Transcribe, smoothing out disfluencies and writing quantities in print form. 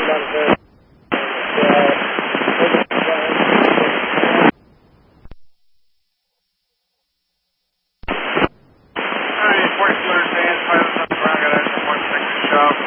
Alright, 40 Flutter Sands, pilot on the ground, got a 1 second shop.